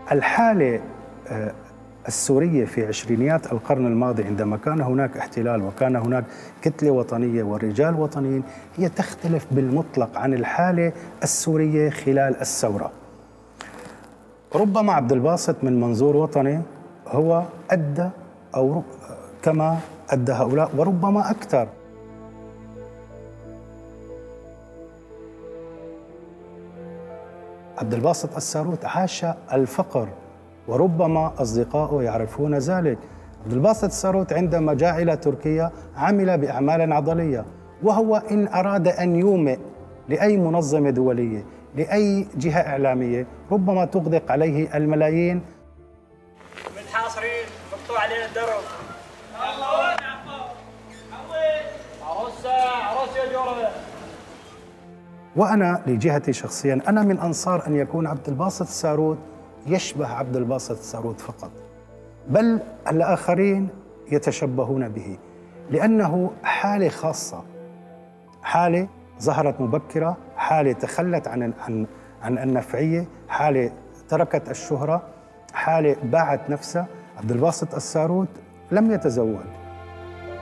الحالة السورية في عشرينيات القرن الماضي عندما كان هناك احتلال وكان هناك كتلة وطنية ورجال وطنيين هي تختلف بالمطلق عن الحالة السورية خلال الثورة. ربما عبد الباسط من منظور وطني هو أدى أو كما أدى هؤلاء وربما أكثر. عبد الباسط الساروت عاش الفقر وربما أصدقائه يعرفون ذلك. عبد الباسط الساروت عندما جاء إلى تركيا عمل بأعمال عضلية، وهو إن أراد أن يومئ لأي منظمة دولية لأي جهة إعلامية ربما تغدق عليه الملايين. متحاصرين مقطوع علينا الدرب. عروس يا جورة. وأنا لجهتي شخصياً أنا من أنصار أن يكون عبد الباسط الساروت يشبه عبد الباسط الساروت فقط، بل الآخرين يتشبهون به، لأنه حالة خاصة، حالة ظهرت مبكرة، حالة تخلت عن النفعية، حالة تركت الشهرة، حالة باعت نفسها. عبد الباسط الساروت لم يتزوج،